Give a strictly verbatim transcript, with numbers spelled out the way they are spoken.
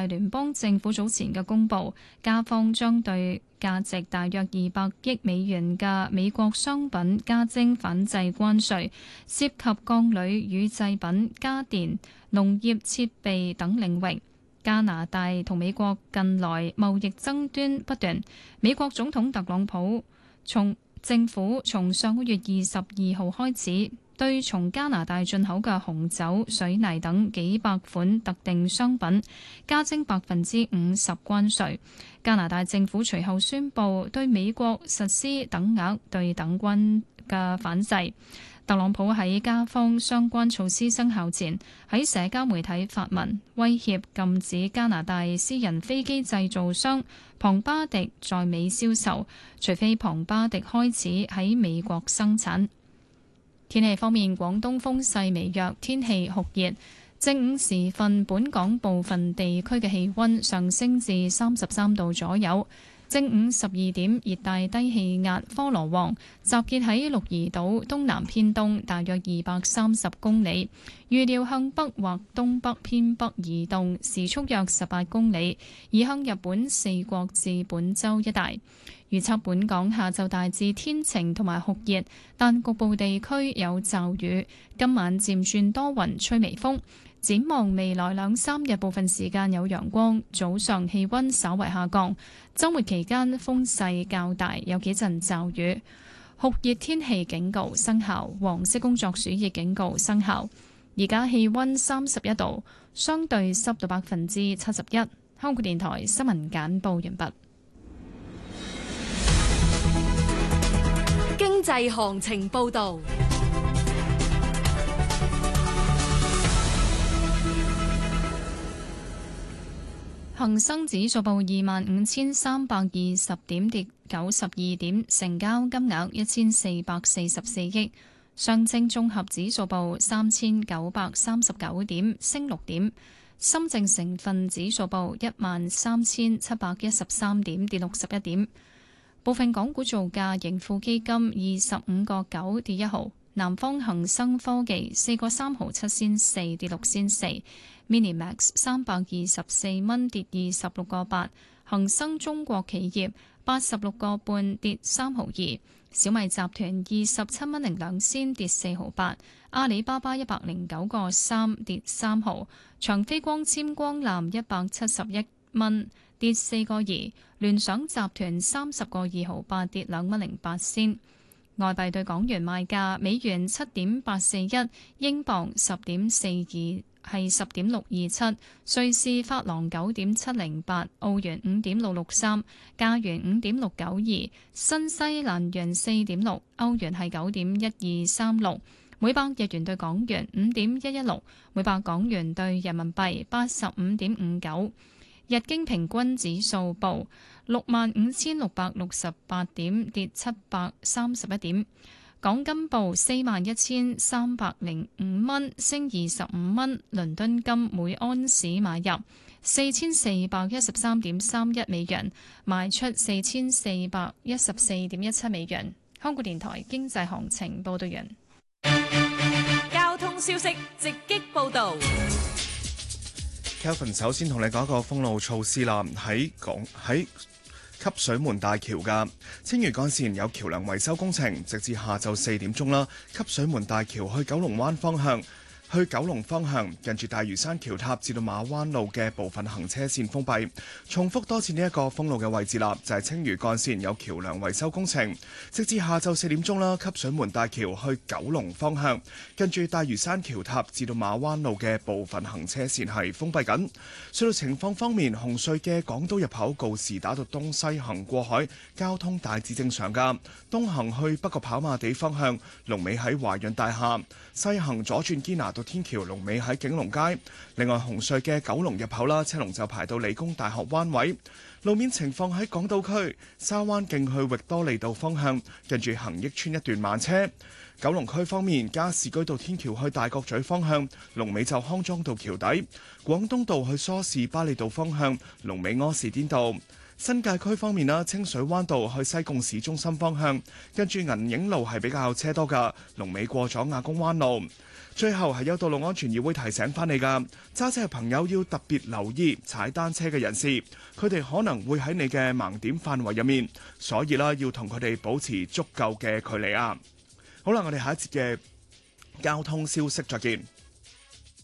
大聯邦政府早前嘅公佈，加方將對價值大約二百億美元嘅美國商品加徵反制關稅，涉及鋼鋁與製品、家電、農業設備等領域。加拿大同美國近來貿易爭端不斷，美國總統特朗普從政府從上個月二十二號開始，對從加拿大進口嘅紅酒、水泥等幾百款特定商品加徵百分之五十關稅。加拿大政府隨後宣布對美國實施等額對等關嘅反制。特朗普喺加方相關措施生效前，喺社交媒體發文威脅禁止加拿大私人飛機製造商龐巴迪在美銷售，除非龐巴迪開始喺美國生產。天氣方面，廣東風勢微弱，天氣酷熱。正午時分，本港部分地區嘅氣溫上升至三十三度左右。正午十二點，熱帶低氣壓科羅旺集結喺鹿兒島東南偏東，大約二百三十公里，預料向北或東北偏北移動，時速約十八公里，移向日本四國至本州一帶。預測本港下晝大致天晴同埋酷熱，但局部地區有驟雨。今晚漸轉多雲，吹微風。展望未來兩三日，部分時間有陽光，早上氣溫稍為下降。週末期間風勢較大，有幾陣驟雨。酷熱天氣警告生效，黃色工作暑熱警告生效。而家氣溫三十一度，相對濕度百分之七十一。香港電台新聞簡報完畢。 經濟行情報導。 恒生指數報二萬五千三百二十點，跌九十二點，成交金額一千四百四十四億。上證綜合指數報三千九百三十九點，升六點。深證成分指數報一萬三千七百一十三點，跌六十一點。部分港股造價，盈富基金二十五個九跌一毫，南方恒生科技四個三毫七仙四跌六仙四。Minimax 三百二十四蚊跌二十六個八，恒生中國企業八十六個半跌三毫二，小米集團二十七蚊零兩仙跌四毫八，阿里巴巴一百零九個三跌三毫，長飛光纖光纜一百七十一蚊跌四個二，聯想集團三十個二毫八跌兩蚊零八仙。外幣對港元賣價，美元七點八四一，英鎊十點四二。係十點六二七，瑞士法郎九點七零八，澳元五點六六三，加元五點六九二，新西蘭元四點六，歐元係九點一二三六，每百日元對港元五點一一六，每百港元對人民幣八十五點五九。日經平均指數報六萬五千六百六十八點，跌七百三十一點。港金報四萬一千三百零五蚊，升二十五蚊。倫敦金每安士買入四千四百一十三點三一美元，賣出四千四百一十四點一七美元。香港電台經濟行情報道完。 交通消息直擊報道。 Kelvin 首先同你講一個封路措施啦，喺港喺。汲水門大橋嘅青嶼幹線有橋梁維修工程，直至下晝四點鐘啦。汲水門大橋去九龍灣方向，去九龍方向近住大嶼山橋塔至到馬灣路嘅部分行車線封閉。重複多次呢一個封路嘅位置啦，就係青嶼幹線有橋梁維修工程，直至下晝四點鐘啦。汲水門大橋去九龍方向近住大嶼山橋塔至到馬灣路嘅部分行車線係封閉緊。隧道情況方面，紅隧嘅港島入口告士打道東西行過海交通大致正常噶，東行去北角跑馬地方向龍尾喺華潤大廈，西行左轉堅拿道天橋龍尾喺景隆街。另外紅隧嘅九龍入口啦，車龍就排到理工大學灣位。路面情況喺港島區沙灣徑去域多利道方向近住恒益邨一段慢車。九龍區方面，加士居道天橋去大角咀方向龍尾就康莊道橋底，廣東道去梳士巴利道方向龍尾柯士甸道。新界區方面啦，清水灣道去西貢市中心方向跟住銀影路係比較車多噶，龍尾過咗亞公灣路。 最後係有道路安全議會提醒翻你㗎，揸車嘅朋友要特別留意踩單車嘅人士，佢哋可能會喺你嘅盲點範圍入面，所以啦要同佢哋保持足夠嘅距離啊！好啦，我哋下一節嘅交通消息再見。